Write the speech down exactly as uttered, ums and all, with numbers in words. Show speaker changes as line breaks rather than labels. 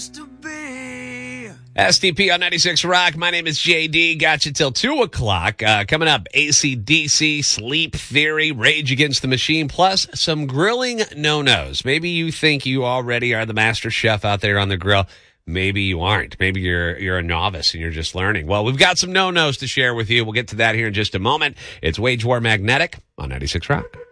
used to be.
S T P on ninety-six Rock. My name is J D. Got you till two o'clock. Uh, coming up, A C D C, Sleep Theory, Rage Against the Machine, plus some grilling no-nos. Maybe you think you already are the master chef out there on the grill. Maybe you aren't. Maybe you're you're a novice and you're just learning. Well, we've got some no-nos to share with you. We'll get to that here in just a moment. It's Wage War Magnetic on ninety-six Rock.